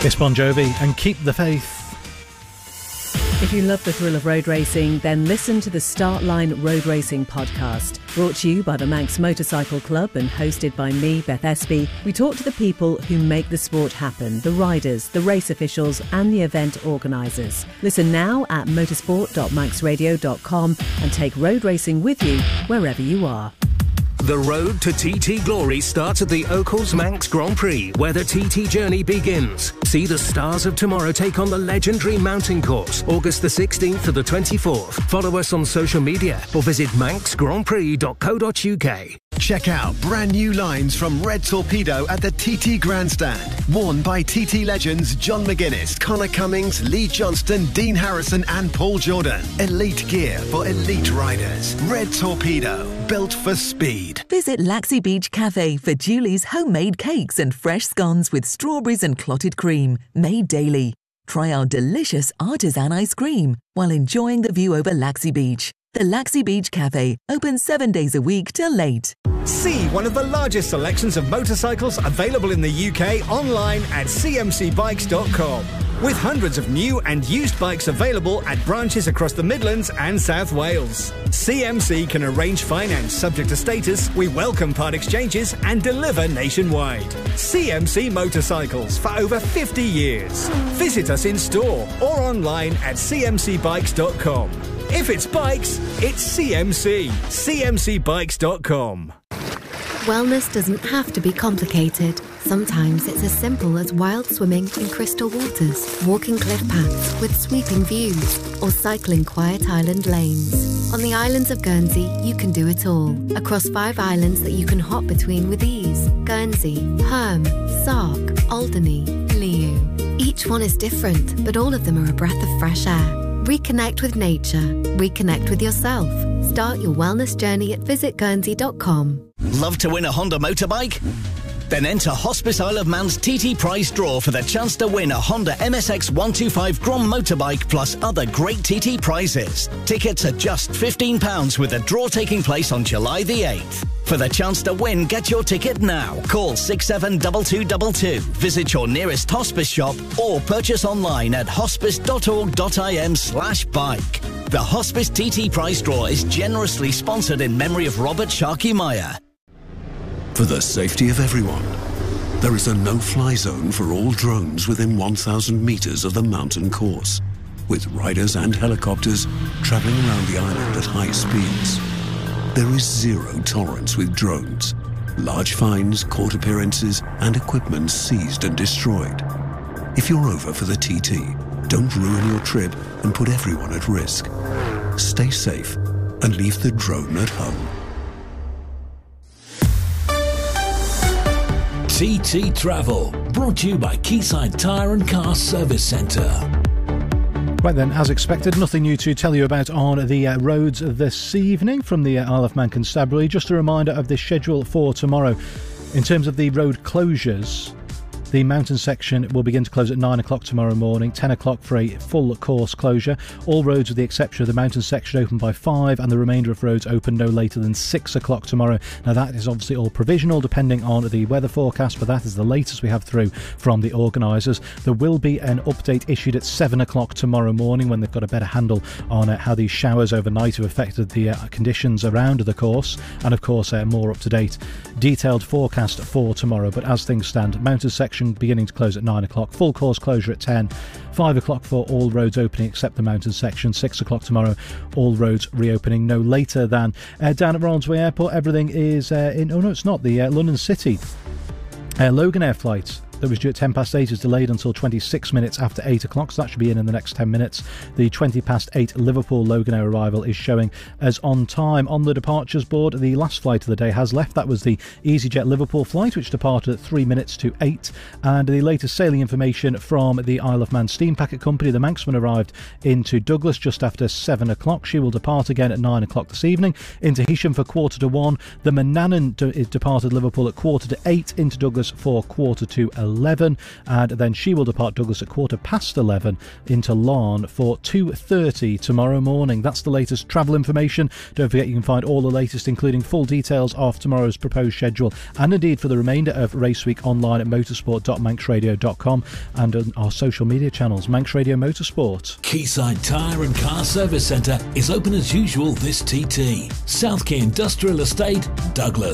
It's Bon Jovi and Keep the Faith. If you love the thrill of road racing, then listen to the Start Line Road Racing podcast. Brought to you by the Manx Motorcycle Club and hosted by me, Beth Espy. We talk to the people who make the sport happen, the riders, the race officials and the event organisers. Listen now at motorsport.manxradio.com and take road racing with you wherever you are. The road to TT glory starts at the Oakles Manx Grand Prix, where the TT journey begins. See the stars of tomorrow take on the legendary mountain course, August the 16th to the 24th. Follow us on social media or visit manxgrandprix.co.uk. Check out brand new lines from Red Torpedo at the TT Grandstand. Worn by TT legends John McGuinness, Connor Cummings, Lee Johnston, Dean Harrison and Paul Jordan. Elite gear for elite riders. Red Torpedo, built for speed. Visit Laxey Beach Cafe for Julie's homemade cakes and fresh scones with strawberries and clotted cream, made daily. Try our delicious artisan ice cream while enjoying the view over Laxey Beach. The Laxey Beach Cafe, open 7 days a week till late. See one of the largest selections of motorcycles available in the UK online at cmcbikes.com. With hundreds of new and used bikes available at branches across the Midlands and South Wales. CMC can arrange finance subject to status, we welcome part exchanges and deliver nationwide. CMC Motorcycles for over 50 years. Visit us in store or online at cmcbikes.com. If it's bikes, it's CMC. cmcbikes.com. Wellness doesn't have to be complicated. Sometimes it's as simple as wild swimming in crystal waters, walking cliff paths with sweeping views, or cycling quiet island lanes. On the islands of Guernsey, you can do it all. Across 5 islands that you can hop between with ease. Guernsey, Herm, Sark, Alderney, Liu. Each one is different, but all of them are a breath of fresh air. Reconnect with nature. Reconnect with yourself. Start your wellness journey at visitguernsey.com. Love to win a Honda motorbike? Then enter Hospice Isle of Man's TT prize draw for the chance to win a Honda MSX 125 Grom motorbike plus other great TT prizes. Tickets are just £15 with a draw taking place on July the 8th. For the chance to win, get your ticket now. Call 672222. Visit your nearest hospice shop or purchase online at hospice.org.im/bike. The Hospice TT prize draw is generously sponsored in memory of Robert Sharkey Meyer. For the safety of everyone, there is a no-fly zone for all drones within 1,000 metres of the mountain course, with riders and helicopters travelling around the island at high speeds. There is zero tolerance with drones. Large fines, court appearances and equipment seized and destroyed. If you're over for the TT, don't ruin your trip and put everyone at risk. Stay safe and leave the drone at home. TT Travel, brought to you by Quayside Tyre and Car Service Centre. Right then, as expected, nothing new to tell you about on the roads this evening from the Isle of Man Constabulary. Just a reminder of the schedule for tomorrow. In terms of the road closures, the mountain section will begin to close at 9 o'clock tomorrow morning, 10 o'clock for a full course closure. All roads with the exception of the mountain section open by 5 and the remainder of roads open no later than 6 o'clock tomorrow. Now that is obviously all provisional depending on the weather forecast, but that is the latest we have through from the organisers. There will be an update issued at 7 o'clock tomorrow morning when they've got a better handle on how these showers overnight have affected the conditions around the course, and of course a more up-to-date detailed forecast for tomorrow. But as things stand, mountain section beginning to close at 9 o'clock, full course closure at 10, 5 o'clock for all roads opening except the mountain section, 6 o'clock tomorrow, all roads reopening no later than. Down at Ronaldsway Airport, everything is in, oh no it's not, the London City Loganair flight that was due at 10 past 8 is delayed until 26 minutes after 8 o'clock, so that should be in the next 10 minutes. The 20 past 8 Liverpool Loganair arrival is showing as on time. On the departures board, the last flight of the day has left. That was the EasyJet Liverpool flight, which departed at 3 minutes to 8. And the latest sailing information from the Isle of Man Steam Packet Company, the Manxman arrived into Douglas just after 7 o'clock. She will depart again at 9 o'clock this evening into Heysham for 1:45. The Manannan departed Liverpool at 7:45 into Douglas for 7:45. 11, and then she will depart Douglas at 11:15 into Larne for 2:30 tomorrow morning. That's the latest travel information. Don't forget you can find all the latest, including full details of tomorrow's proposed schedule, and indeed for the remainder of Race Week online at motorsport.manxradio.com and on our social media channels, Manx Radio Motorsport. Quayside Tyre and Car Service Centre is open as usual this TT. South Quay Industrial Estate, Douglas.